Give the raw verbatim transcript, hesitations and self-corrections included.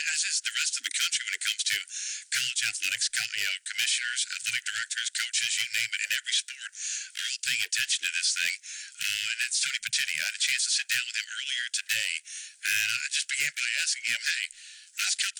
as is the rest of the country when it comes to college athletics, co- you know, commissioners, athletic directors, coaches, you name it, in every sport are all paying attention to this thing. Uh, and that's Tony Petitti. I had a chance to sit down with him earlier today, and I just began by asking him, hey, last couple